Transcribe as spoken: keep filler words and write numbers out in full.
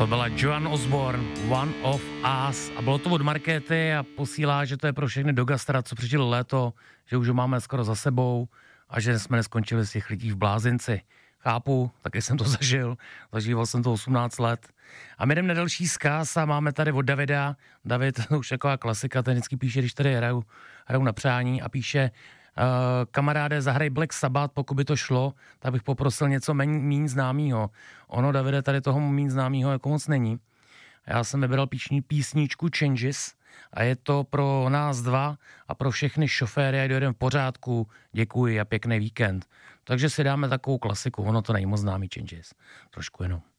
To byla Joan Osborne, One of Us, a bylo to od Markéty a posílá, že to je pro všechny do gastra, co přišlo léto, že už ho máme skoro za sebou a že jsme neskončili z těch lidí v blázinci. Chápu, taky jsem to zažil, zažíval jsem to osmnáct let. A my jdeme na další zkaz a máme tady od Davida. David, to už taková klasika, ten vždycky píše, když tady hraju, hraju na přání a píše: Uh, kamaráde, zahraj Black Sabbath, pokud by to šlo, tak bych poprosil něco méně známýho. Ono, Davide, tady toho méně známýho jako moc není. Já jsem vybral píšní, písničku Changes a je to pro nás dva a pro všechny šoféry, a dojedeme v pořádku, děkuji a pěkný víkend. Takže si dáme takovou klasiku, ono to není moc známý Changes, trošku jenom.